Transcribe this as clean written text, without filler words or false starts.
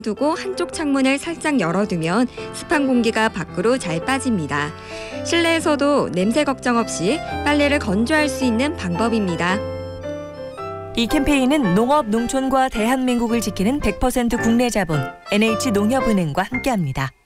두고 한쪽 창문을 살짝 열어두면 습한 공기가 밖으로 잘 빠집니다. 실내에서도 냄새 걱정 없이 빨래를 건조할 수 있는 방법입니다. 이 캠페인은 농업, 농촌과 대한민국을 지키는 100% 국내 자본 NH농협은행과 함께합니다.